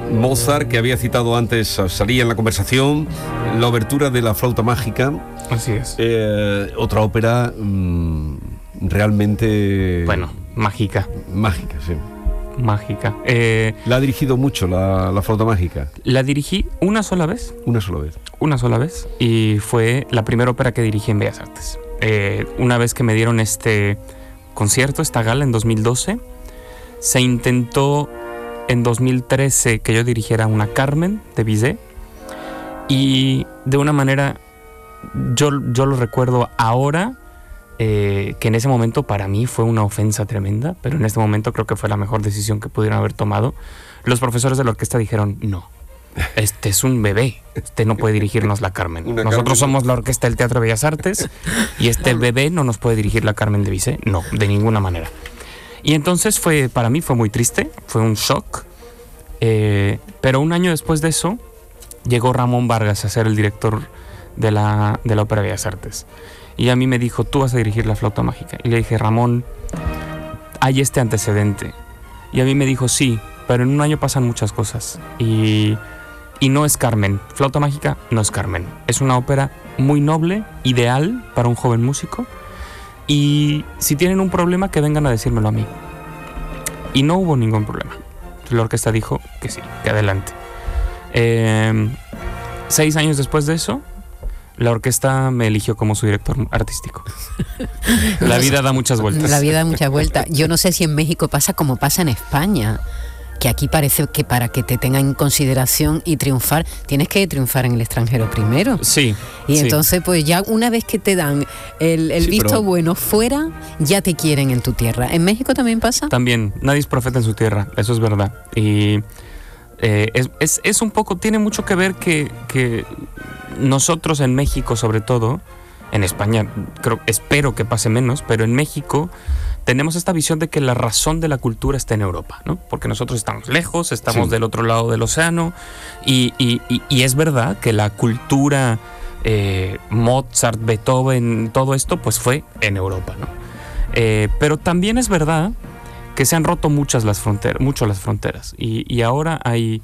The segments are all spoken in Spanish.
Mozart, que había citado antes, salía en la conversación, la obertura de La flauta mágica. Así es. Otra ópera realmente... Bueno, mágica. Mágica, sí. Mágica. ¿La ha dirigido mucho la flauta mágica? La dirigí una sola vez. Una sola vez. Una sola vez. Y fue la primera ópera que dirigí en Bellas Artes. Una vez que me dieron este concierto, esta gala en 2012, se intentó en 2013 que yo dirigiera una Carmen de Bizet. Y de una manera, yo lo recuerdo ahora, que en ese momento para mí fue una ofensa tremenda, pero en este momento creo que fue la mejor decisión que pudieron haber tomado. Los profesores de la orquesta dijeron, no, este es un bebé, este no puede dirigirnos la Carmen. Nosotros somos la orquesta del Teatro de Bellas Artes y este bebé no nos puede dirigir la Carmen de Bizet, no, de ninguna manera. Y entonces para mí fue muy triste, fue un shock, pero un año después de eso llegó Ramón Vargas a ser el director de la Ópera de Bellas Artes. Y a mí me dijo, tú vas a dirigir La flauta mágica. Y le dije, Ramón, hay este antecedente. Y a mí me dijo, sí, pero en un año pasan muchas cosas. Y no es Carmen. Flauta mágica no es Carmen. Es una ópera muy noble, ideal para un joven músico. Y si tienen un problema, que vengan a decírmelo a mí. Y no hubo ningún problema. La orquesta dijo que sí, que adelante. 6 años después de eso, la orquesta me eligió como su director artístico. La vida da muchas vueltas. La vida da muchas vueltas. Yo no sé si en México pasa como pasa en España, que aquí parece que para que te tengan en consideración y triunfar, tienes que triunfar en el extranjero primero. Sí. Y sí. Entonces, pues ya una vez que te dan el visto bueno fuera, ya te quieren en tu tierra. ¿En México también pasa? También, nadie es profeta en su tierra, eso es verdad. Y es un poco, tiene mucho que ver que nosotros en México, sobre todo, en España espero que pase menos, pero en México tenemos esta visión de que la razón de la cultura está en Europa, ¿no? Porque nosotros estamos lejos, estamos del otro lado del océano, y es verdad que la cultura, Mozart, Beethoven, todo esto, pues fue en Europa, ¿no? Pero también es verdad que se han roto mucho las fronteras, y ahora hay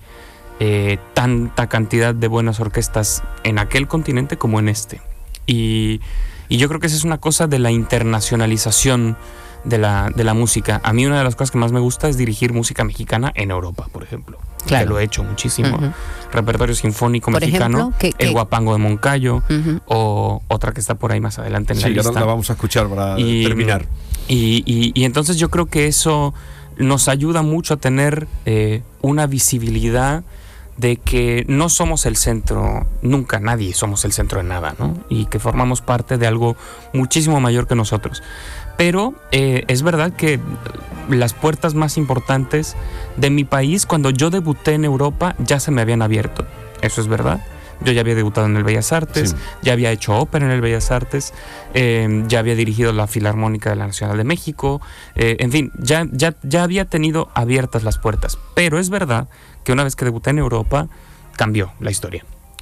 tanta cantidad de buenas orquestas en aquel continente como en este. Y yo creo que esa es una cosa de la internacionalización de la música. A mí una de las cosas que más me gusta es dirigir música mexicana en Europa, por ejemplo. Claro. Que lo he hecho muchísimo. Uh-huh. Repertorio sinfónico por mexicano, ejemplo, El Guapango de Moncayo, uh-huh, o otra que está por ahí más adelante en la lista. Sí, la vamos a escuchar para terminar. Y entonces yo creo que eso nos ayuda mucho a tener una visibilidad de que no somos el centro, nunca nadie somos el centro de nada, ¿no? Y que formamos parte de algo muchísimo mayor que nosotros. Pero es verdad que las puertas más importantes de mi país, cuando yo debuté en Europa, ya se me habían abierto. Eso es verdad. Yo ya había debutado en el Bellas Artes, sí, ya había hecho ópera en el Bellas Artes, ya había dirigido la Filarmónica de la Nacional de México, en fin, ya había tenido abiertas las puertas. Pero es verdad que una vez que debuté en Europa, cambió la historia.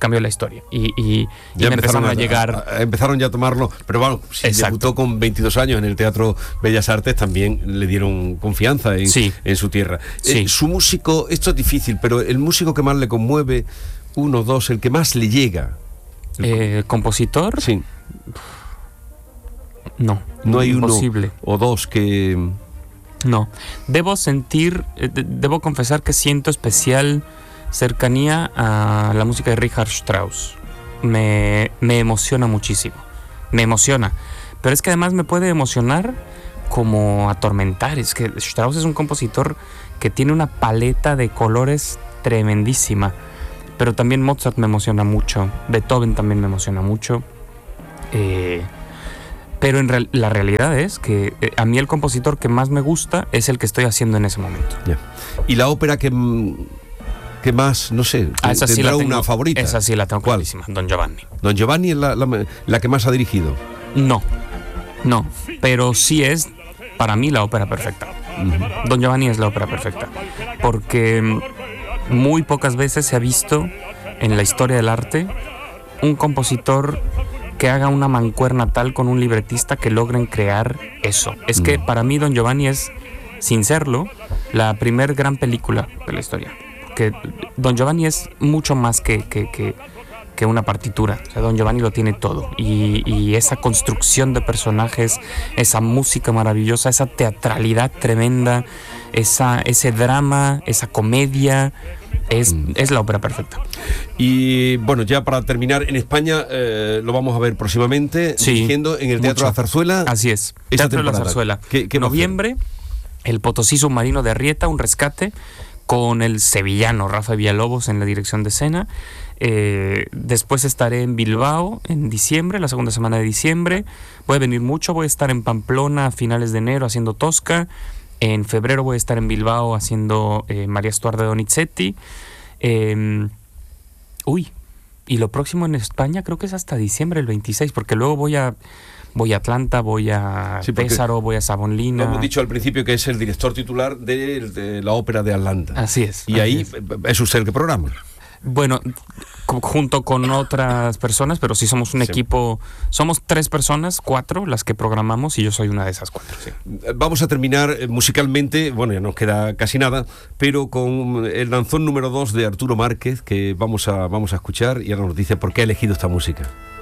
Y ya me empezaron a llegar. Empezaron ya a tomarlo, pero bueno, si debutó con 22 años en el Teatro Bellas Artes, también le dieron confianza en su tierra. Sí. Su músico, esto es difícil, pero el músico que más le conmueve, uno, dos, el que más le llega. ¿Compositor? Sí. No hay imposible. Uno o dos que... No. Debo confesar que siento especial cercanía a la música de Richard Strauss. Me emociona muchísimo. Me emociona. Pero es que además me puede emocionar como atormentar. Es que Strauss es un compositor que tiene una paleta de colores tremendísima. Pero también Mozart me emociona mucho. Beethoven también me emociona mucho. Pero la realidad es que a mí el compositor que más me gusta es el que estoy haciendo en ese momento. Yeah. ¿Y la ópera que más, no sé, esa sí tendrá una favorita? Esa sí la tengo clarísima, Don Giovanni. ¿Don Giovanni es la que más ha dirigido? No, pero sí es para mí la ópera perfecta. Uh-huh. Don Giovanni es la ópera perfecta, porque muy pocas veces se ha visto en la historia del arte un compositor que haga una mancuerna tal con un libretista que logren crear eso. Es que para mí Don Giovanni es, sin serlo, la primer gran película de la historia. que Don Giovanni es mucho más que una partitura. O sea, Don Giovanni lo tiene todo. Y esa construcción de personajes, esa música maravillosa, esa teatralidad tremenda, ese drama, esa comedia, es la ópera perfecta. Y bueno, ya para terminar, en España lo vamos a ver próximamente, dirigiendo en el Teatro La Zarzuela. Así es, Teatro de la Zarzuela. ¿Qué noviembre, el Potosí Submarino de Arrieta, un rescate, con el sevillano Rafa Villalobos en la dirección de escena. Después estaré en Bilbao en diciembre, la segunda semana de diciembre. Voy a venir mucho, voy a estar en Pamplona a finales de enero haciendo Tosca. En febrero voy a estar en Bilbao haciendo María Estuardo de Donizetti. Y lo próximo en España creo que es hasta diciembre, el 26, porque luego voy a Atlanta, voy a Pésaro, voy a Savonlinna. Hemos dicho al principio que es el director titular de la ópera de Atlanta. Así es. Y ahí es usted el que programa. Bueno, junto con otras personas, pero sí somos un equipo, somos 3 personas, 4 las que programamos y yo soy una de esas 4. Sí. Vamos a terminar musicalmente, bueno, ya nos queda casi nada, pero con el danzón número 2 de Arturo Márquez, que vamos a escuchar y ahora nos dice por qué ha elegido esta música.